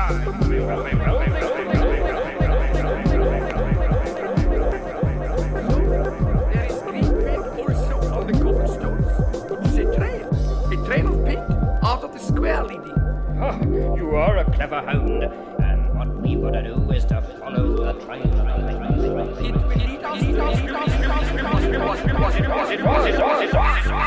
You are a clever hound, and what we've got to do is to follow